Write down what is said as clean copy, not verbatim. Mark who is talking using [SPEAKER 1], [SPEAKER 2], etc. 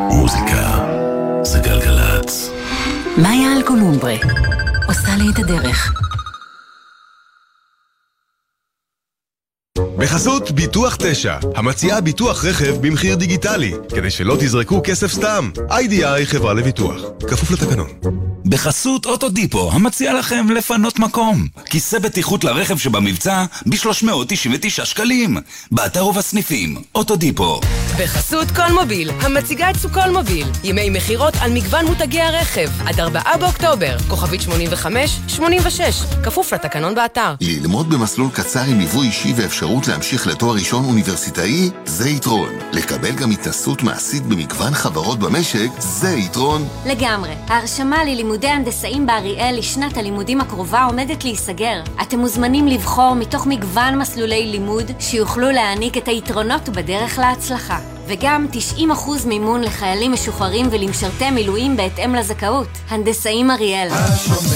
[SPEAKER 1] מוזיקה זה גלגלץ.
[SPEAKER 2] מאיה אלקולומברה עושה לי את הדרך.
[SPEAKER 3] בחסות ביטוח 9, המציעה ביטוח רכב במחיר דיגיטלי, כדי שלא תזרקו כסף סתם. IDI חברה לביטוח, כפוף לתקנון.
[SPEAKER 1] בחסות אוטודיפו, המציע לכם לפנות מקום. כיסא בטיחות לרכב שבמבצע ב-399 שקלים. באתר ובסניפים, אוטודיפו.
[SPEAKER 4] בחסות קולמוביל, המציגה את סוקולמוביל. ימי מחירות על מגוון מותגי הרכב. עד 4 באוקטובר, כוכבית 85-86, כפוף לתקנון באתר.
[SPEAKER 5] ללמוד במסלול קצר עם ליווי אישי ואפשרות להמשיך לתואר ראשון אוניברסיטאי, זה יתרון. לקבל גם התנסות מעשית במגוון חברות במשק, זה יתרון.
[SPEAKER 6] לגמרי. ההרשמה ללימודי הנדסאים באריאל לשנת הלימודים הקרובה עומדת להיסגר. אתם מוזמנים לבחור מתוך מגוון מסלולי לימוד שיוכלו להעניק את היתרונות בדרך להצלחה. וגם 90% מימון לחיילים משוחררים ולמשרתי מילואים בהתאם לזכאות. הנדסאים אריאל.